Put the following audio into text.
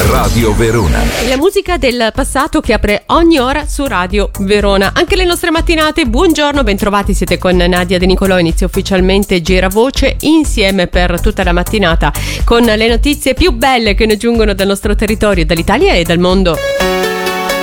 Radio Verona. La musica del passato che apre ogni ora su Radio Verona. Anche le nostre mattinate, buongiorno, bentrovati, siete con Nadia De Nicolò, inizia ufficialmente Giravoce insieme per tutta la mattinata con le notizie più belle che ne giungono dal nostro territorio, dall'Italia e dal mondo.